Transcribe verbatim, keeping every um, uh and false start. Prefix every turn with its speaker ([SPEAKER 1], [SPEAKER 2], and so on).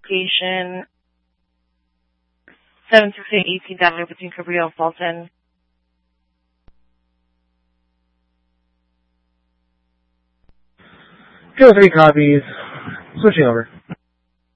[SPEAKER 1] location seven six eight eighteenth Avenue between Cabrillo and Fulton.
[SPEAKER 2] Two or three copies. Switching over.